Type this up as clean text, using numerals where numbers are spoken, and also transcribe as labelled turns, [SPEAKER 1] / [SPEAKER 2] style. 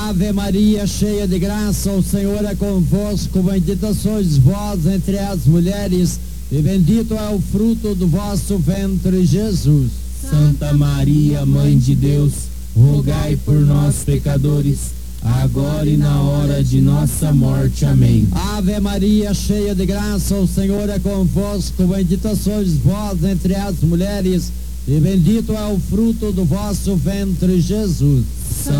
[SPEAKER 1] Ave Maria, cheia de graça, o Senhor é convosco, bendita sois vós entre as mulheres, e bendito é o fruto do vosso ventre, Jesus.
[SPEAKER 2] Santa Maria, Mãe de Deus, rogai por nós, pecadores, agora e na hora de nossa morte. Amém.
[SPEAKER 1] Ave Maria, cheia de graça, o Senhor é convosco, bendita sois vós entre as mulheres, e bendito é o fruto do vosso ventre, Jesus.